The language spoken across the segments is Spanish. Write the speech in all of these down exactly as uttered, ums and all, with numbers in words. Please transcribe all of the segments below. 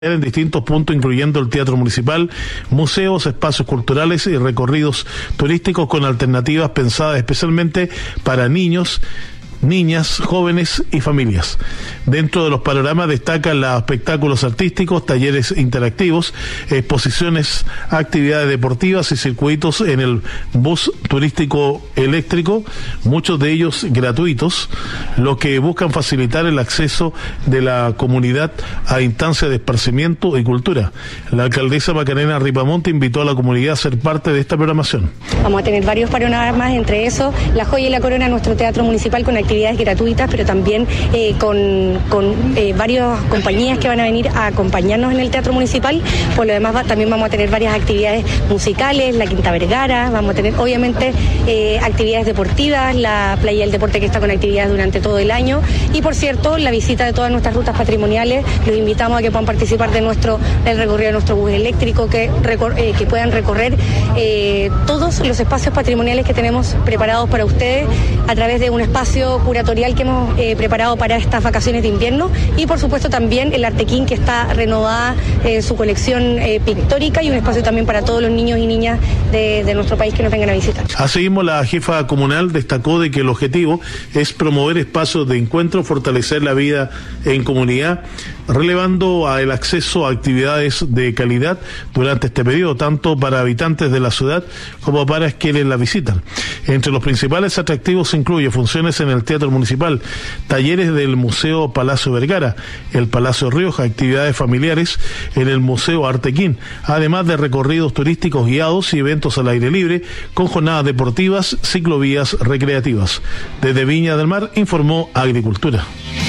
en distintos puntos, incluyendo el Teatro Municipal, museos, espacios culturales y recorridos turísticos con alternativas pensadas especialmente para niños, niñas, jóvenes y familias. Dentro de los panoramas destacan los espectáculos artísticos, talleres interactivos, exposiciones, actividades deportivas y circuitos en el bus turístico eléctrico, muchos de ellos gratuitos, lo que buscan facilitar el acceso de la comunidad a instancias de esparcimiento y cultura. La alcaldesa Macarena Ripamonte invitó a la comunidad a ser parte de esta programación. Vamos a tener varios panoramas, entre esos La Joya y la Corona, nuestro teatro municipal, con actividades gratuitas, pero también eh, con, con eh, varias compañías que van a venir a acompañarnos en el teatro municipal. Por lo demás va, también vamos a tener varias actividades musicales, la Quinta Vergara, vamos a tener obviamente eh, actividades deportivas, la Playa del Deporte, que está con actividades durante todo el año, y por cierto la visita de todas nuestras rutas patrimoniales. Los invitamos a que puedan participar de nuestro del recorrido de nuestro bus eléctrico, que, recor, eh, que puedan recorrer eh, todos los espacios patrimoniales que tenemos preparados para ustedes a través de un espacio curatorial que hemos eh, preparado para estas vacaciones de invierno, y por supuesto también el Artequín, que está renovada eh, su colección eh, pictórica, y un espacio también para todos los niños y niñas de, de nuestro país que nos vengan a visitar. Asimismo, la jefa comunal destacó de que el objetivo es promover espacios de encuentro, fortalecer la vida en comunidad, relevando a el acceso a actividades de calidad durante este periodo, tanto para habitantes de la ciudad como para quienes la visitan. Entre los principales atractivos se incluye funciones en el Teatro Municipal, talleres del Museo Palacio Vergara, el Palacio Rioja, actividades familiares en el Museo Artequín, además de recorridos turísticos guiados y eventos al aire libre con jornadas deportivas, ciclovías recreativas. Desde Viña del Mar informó Agricultura.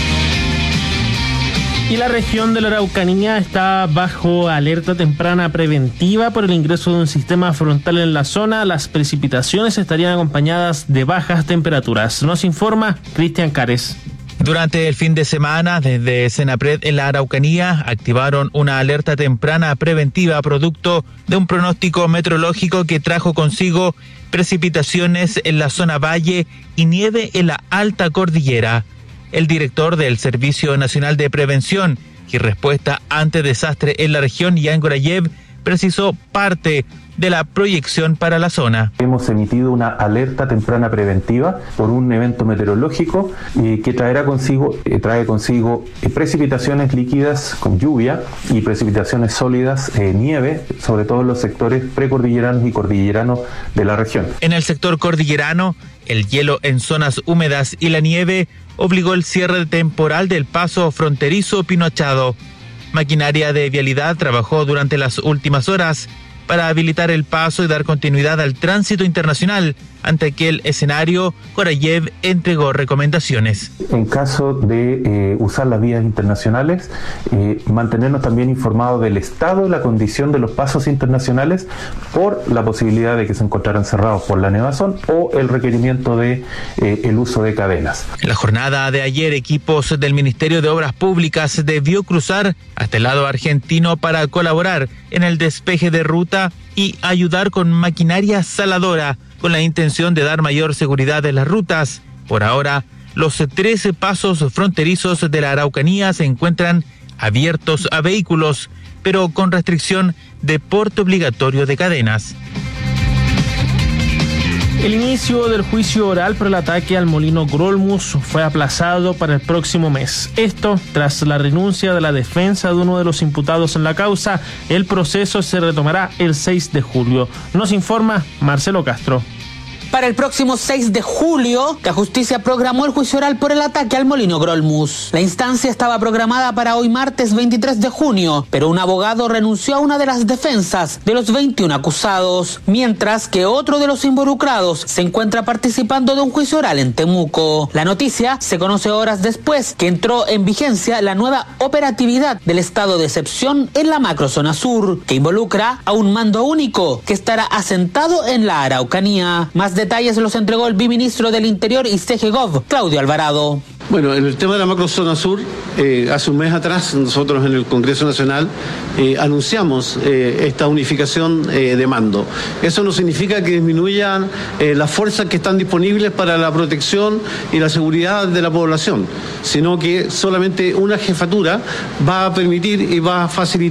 Y la región de la Araucanía está bajo alerta temprana preventiva por el ingreso de un sistema frontal en la zona. Las precipitaciones estarían acompañadas de bajas temperaturas. Nos informa Cristian Cares. Durante el fin de semana, desde Senapred en la Araucanía, activaron una alerta temprana preventiva producto de un pronóstico meteorológico que trajo consigo precipitaciones en la zona valle y nieve en la alta cordillera. El director del Servicio Nacional de Prevención y Respuesta ante Desastre en la región, Jan Gorayev, precisó parte de la proyección para la zona. Hemos emitido una alerta temprana preventiva por un evento meteorológico eh, que traerá consigo, eh, trae consigo eh, precipitaciones líquidas con lluvia y precipitaciones sólidas, eh, nieve, sobre todo en los sectores precordilleranos y cordilleranos de la región. En el sector cordillerano, el hielo en zonas húmedas y la nieve obligó el cierre temporal del paso fronterizo Pinochado. Maquinaria de vialidad trabajó durante las últimas horas para habilitar el paso y dar continuidad al tránsito internacional. Ante aquel escenario, Gorayev entregó recomendaciones. En caso de eh, usar las vías internacionales, eh, mantenernos también informados del estado y la condición de los pasos internacionales por la posibilidad de que se encontraran cerrados por la nevazón o el requerimiento de eh, el uso de cadenas. En la jornada de ayer, equipos del Ministerio de Obras Públicas debió cruzar hasta el lado argentino para colaborar en el despeje de ruta y ayudar con maquinaria saladora, con la intención de dar mayor seguridad en las rutas. Por ahora, los trece pasos fronterizos de la Araucanía se encuentran abiertos a vehículos, pero con restricción de porte obligatorio de cadenas. El inicio del juicio oral por el ataque al molino Grolmus fue aplazado para el próximo mes. Esto tras la renuncia de la defensa de uno de los imputados en la causa. El proceso se retomará el seis de julio. Nos informa Marcelo Castro. Para el próximo seis de julio, la justicia programó el juicio oral por el ataque al molino Grolmus. La instancia estaba programada para hoy martes veintitrés de junio, pero un abogado renunció a una de las defensas de los veintiún acusados, mientras que otro de los involucrados se encuentra participando de un juicio oral en Temuco. La noticia se conoce horas después que entró en vigencia la nueva operatividad del estado de excepción en la macrozona sur, que involucra a un mando único que estará asentado en la Araucanía. Más detalles los entregó el biministro del Interior y C G Gov, Claudio Alvarado. Bueno, en el tema de la macrozona sur, eh, hace un mes atrás nosotros en el Congreso Nacional eh, anunciamos eh, esta unificación eh, de mando. Eso no significa que disminuyan eh, las fuerzas que están disponibles para la protección y la seguridad de la población, sino que solamente una jefatura va a permitir y va a facilitar